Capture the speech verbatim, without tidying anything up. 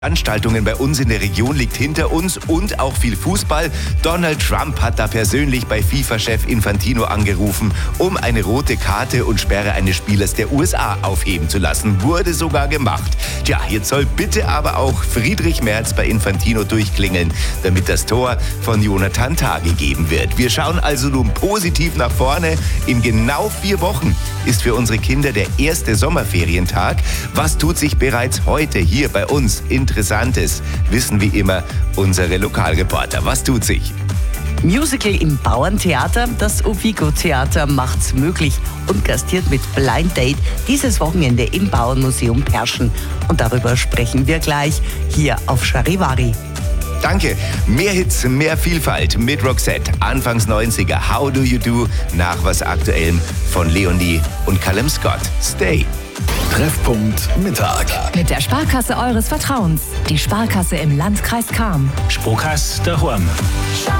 Veranstaltungen bei uns in der Region liegt hinter uns und auch viel Fußball. Donald Trump hat da persönlich bei FIFA-Chef Infantino angerufen, um eine rote Karte und Sperre eines Spielers der U S A aufheben zu lassen. Wurde sogar gemacht. Tja, jetzt soll bitte aber auch Friedrich Merz bei Infantino durchklingeln, damit das Tor von Jonathan Tah gegeben wird. Wir schauen also nun positiv nach vorne. In genau vier Wochen ist für unsere Kinder der erste Sommerferientag. Was tut sich bereits heute hier bei uns Interessantes, wissen wie immer unsere Lokalreporter. Was tut sich? Musical im Bauerntheater. Das Ovigo-Theater macht's möglich und gastiert mit Blind Date dieses Wochenende im Bauernmuseum Perschen. Und darüber sprechen wir gleich hier auf Charivari. Danke. Mehr Hits, mehr Vielfalt mit Roxette. Anfangs neunziger. How Do You Do? Nach was Aktuellem von Leonie und Callum Scott. Stay. Treffpunkt Mittag. Mit der Sparkasse eures Vertrauens. Die Sparkasse im Landkreis Cham. Sparkasse daheim.